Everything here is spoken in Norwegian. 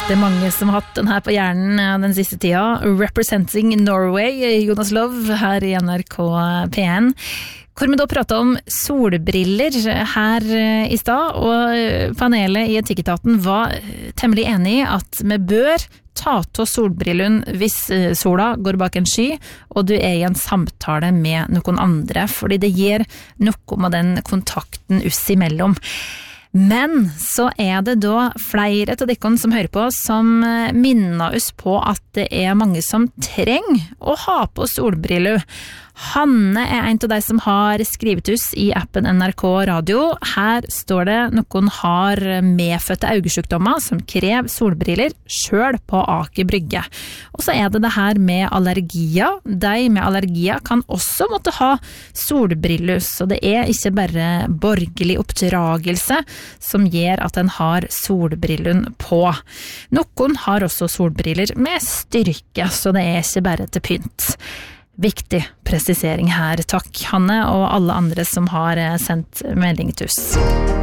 Det mange som har hatt den her på hjernen den siste tida. Representing Norway, Jonas Love, her i NRK P1. Hvor vi da pratet om solbriller her i stad, og panelet i Etikketaten var temmelig enig i at vi bør ta til solbrillun hvis sola går bak en sky, og du i en samtale med noen andre, fordi det gir noe med den kontakten oss imellom. Men så det da flere til dere som hører på som minner oss på at det mange som trenger å ha på solbriller. Hanne en av de som har skrivet oss i appen NRK Radio. Her står det noen har medfødte øyesykdommer som krever solbriller selv på Aker Brygge. Og så det her med allergier. De med allergier kan også måtte ha solbriller, så det ikke bare borgerlig oppdragelse som gjør at en har solbrillen på. Noen har også solbriller med styrke, så det ikke bare til pynt. Viktig presisering her. Takk, Hanne, og alle andre som har sendt melding til oss.